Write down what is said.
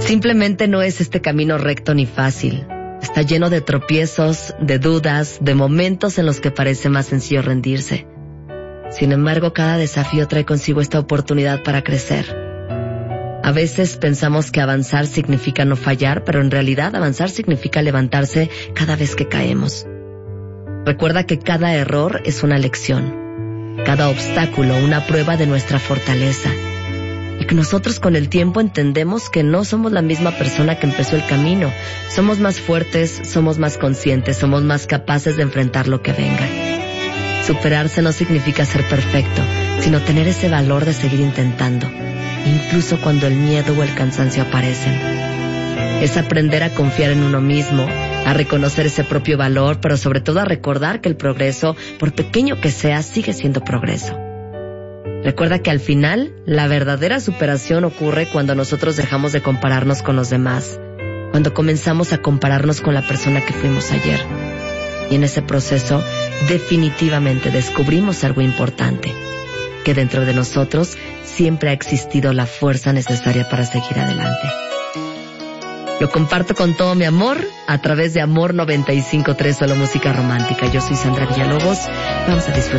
Simplemente no es este camino recto ni fácil. Está lleno de tropiezos, de dudas, de momentos en los que parece más sencillo rendirse. Sin embargo, cada desafío trae consigo esta oportunidad para crecer. A veces pensamos que avanzar significa no fallar, pero en realidad avanzar significa levantarse cada vez que caemos. Recuerda que cada error es una lección, cada obstáculo una prueba de nuestra fortaleza, y que nosotros con el tiempo entendemos que no somos la misma persona que empezó el camino. Somos más fuertes, somos más conscientes, somos más capaces de enfrentar lo que venga. Superarse no significa ser perfecto, sino tener ese valor de seguir intentando, incluso cuando el miedo o el cansancio aparecen. Es aprender a confiar en uno mismo, a reconocer ese propio valor, pero sobre todo a recordar que el progreso, por pequeño que sea, sigue siendo progreso. Recuerda que al final, la verdadera superación ocurre cuando nosotros dejamos de compararnos con los demás, cuando comenzamos a compararnos con la persona que fuimos ayer. Y en ese proceso, definitivamente descubrimos algo importante, que dentro de nosotros siempre ha existido la fuerza necesaria para seguir adelante. Lo comparto con todo mi amor a través de Amor 95.3, solo música romántica. Yo soy Sandra Villalobos. Vamos a disfrutar.